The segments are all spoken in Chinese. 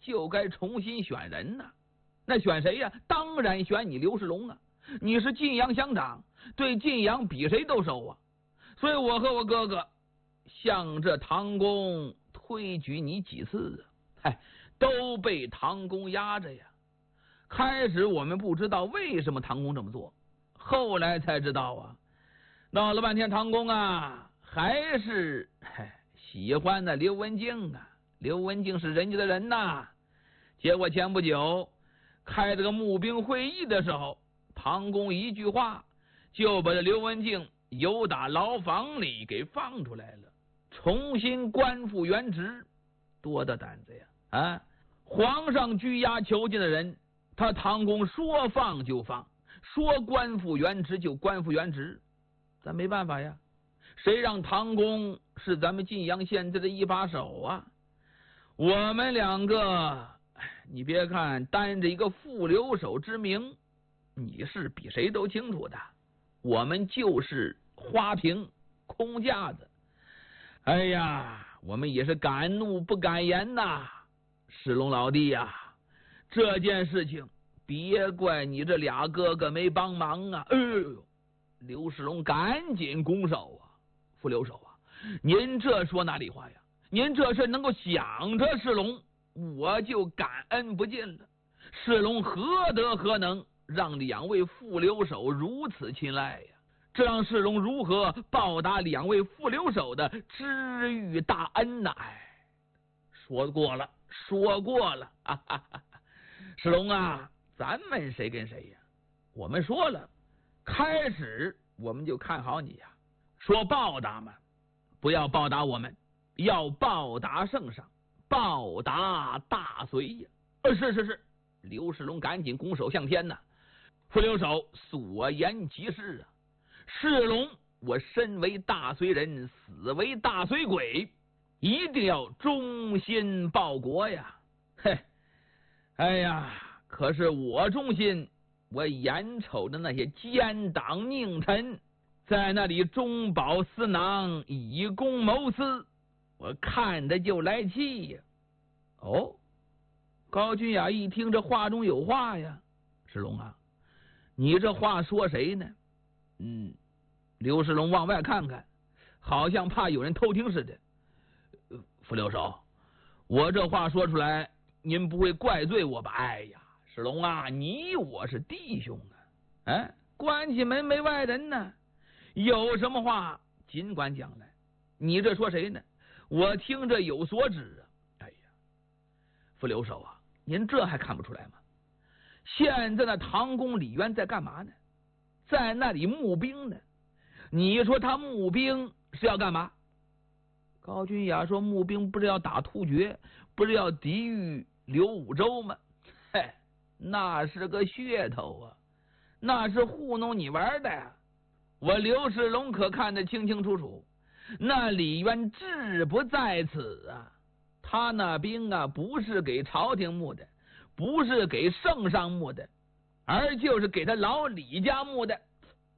就该重新选人呐。那选谁呀？当然选你刘世龙啊！你是晋阳乡长，对晋阳比谁都熟啊。所以我和我哥哥向这唐公推举你几次啊，都被唐公压着呀。开始我们不知道为什么唐公这么做，后来才知道啊。闹了半天，唐公啊还是喜欢那刘文静啊。刘文静是人家的人呐。结果前不久开这个募兵会议的时候，唐公一句话就把这刘文静由打牢房里给放出来了，重新官复原职。多大胆子呀！啊，皇上拘押囚禁的人，他唐公说放就放，说官复原职就官复原职。咱没办法呀，谁让唐公是咱们晋阳县的一把手啊？我们两个，你别看担着一个副留守之名，你是比谁都清楚的，我们就是花瓶空架子。哎呀，我们也是敢怒不敢言呐。世龙老弟呀，这件事情别怪你这俩哥哥没帮忙啊。刘世龙赶紧拱手啊，副留守啊，您这说哪里话呀？您这事能够想着世龙，我就感恩不尽了。世龙何德何能让两位副留守如此青睐呀？这让世龙如何报答两位副留守的知遇大恩呐？说过了世龙啊，咱们谁跟谁呀？我们说了，开始我们就看好你呀。说报答嘛，不要报答我们，要报答圣上，报答大隋呀！是，刘世龙赶紧拱手向天呐。副留守所言极是啊，世龙，我身为大隋人，死为大隋鬼，一定要忠心报国呀！哎呀，可是我忠心，我眼瞅着那些奸党佞臣在那里中饱私囊，以公谋私，我看着就来气呀！高君雅一听这话中有话呀，世龙啊，你这话说谁呢？刘世龙往外看看，好像怕有人偷听似的。副留守，我这话说出来，您不会怪罪我吧？哎呀，世龙啊，你我是弟兄啊，关起门没外人呢，有什么话尽管讲来。你这说谁呢？我听着有所指啊。哎呀，副留守啊，您这还看不出来吗？现在那唐公李渊在干嘛呢？在那里募兵呢。你说他募兵是要干嘛？高君雅说募兵不是要打突厥，不是要抵御刘武周吗？那是个噱头啊，那是糊弄你玩的呀。我刘世龙可看得清清楚楚，那李渊志不在此啊。他那兵啊，不是给朝廷募的，不是给圣上募的，而就是给他老李家募的。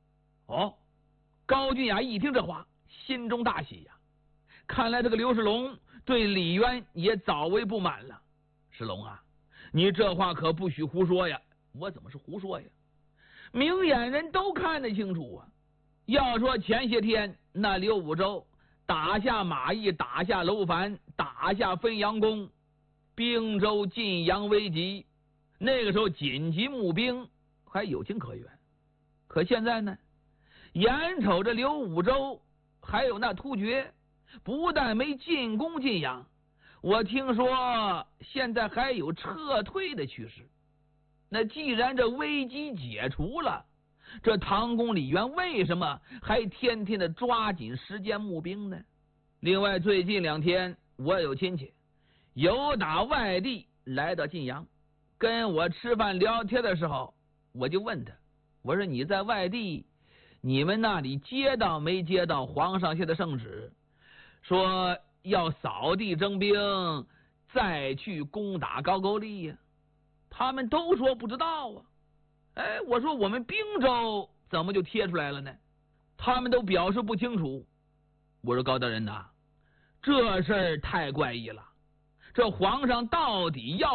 高君雅一听这话，心中大喜呀。看来这个刘世龙对李渊也早为不满了。世龙啊，你这话可不许胡说呀！我怎么是胡说呀？明眼人都看得清楚啊。要说前些天那刘武周打下马邑，打下楼烦，打下汾阳宫，并州晋阳危急，那个时候紧急募兵还有情可原。可现在呢，眼瞅着刘武周还有那突厥不但没进攻晋阳，我听说现在还有撤退的趋势。那既然这危机解除了，这唐公李渊为什么还天天的抓紧时间募兵呢？另外最近2天我有亲戚由打外地来到晋阳，跟我吃饭聊天的时候，我就问他，我说你在外地，你们那里接到没接到皇上下的圣旨，说要扫地征兵，再去攻打高句丽呀？他们都说不知道啊。我说我们滨州怎么就贴出来了呢？他们都表示不清楚。我说高大人呐，这事儿太怪异了，这皇上到底要